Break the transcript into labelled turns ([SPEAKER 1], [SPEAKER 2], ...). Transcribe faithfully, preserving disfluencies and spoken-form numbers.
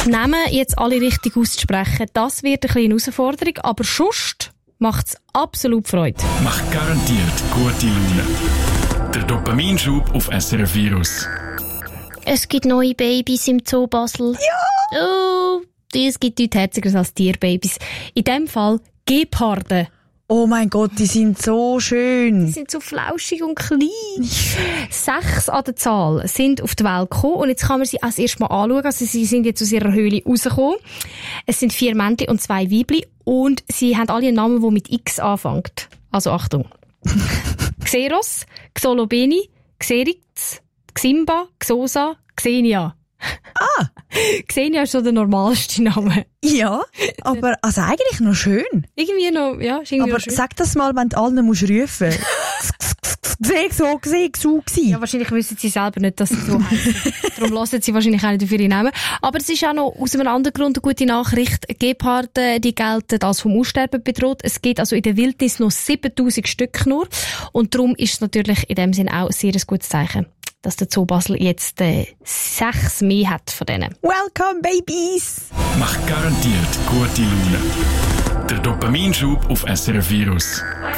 [SPEAKER 1] die Namen jetzt alle richtig auszusprechen, das wird eine kleine Herausforderung, aber sonst macht es absolut Freude.
[SPEAKER 2] Macht garantiert gute Laune. Der Dopaminschub auf S R F Virus.
[SPEAKER 1] Es gibt neue Babys im Zoo Basel. Ja! Oh, es gibt nichts Herzigeres als Tierbabys. In diesem Fall Geparde.
[SPEAKER 3] Oh mein Gott, die sind so schön.
[SPEAKER 1] Die sind so flauschig und klein. Sechs an der Zahl sind auf die Welt gekommen und jetzt kann man sie als erstes mal anschauen. Also sie sind jetzt aus ihrer Höhle rausgekommen. Es sind vier Männchen und zwei Weibli und sie haben alle einen Namen, der mit X anfängt. Also Achtung. Xeros, Xolobeni, Xerix, Ximba, Xosa, Xenia.
[SPEAKER 3] Ah!
[SPEAKER 1] Xenia ist so der normalste Name.
[SPEAKER 3] Ja, aber also eigentlich noch schön.
[SPEAKER 1] Irgendwie noch, ja, ist irgendwie
[SPEAKER 3] aber
[SPEAKER 1] noch schön.
[SPEAKER 3] Sag das mal, wenn du allen musst rufen. Seh so, seh so gsi.
[SPEAKER 1] Ja, wahrscheinlich wissen sie selber nicht, dass sie so heißen. Darum hören sie wahrscheinlich auch nicht auf ihre Namen. Aber es ist auch noch aus einem anderen Grund eine gute Nachricht. Geparde, die gelten als vom Aussterben bedroht. Es gibt also in der Wildnis noch siebentausend Stück nur. Und darum ist es natürlich in dem Sinn auch sehr ein gutes Zeichen, dass der Zoo Basel jetzt äh, sechs mehr hat von denen.
[SPEAKER 3] Welcome, Babies!
[SPEAKER 2] Macht garantiert gute Laune. Der Dopaminschub auf S R F Virus.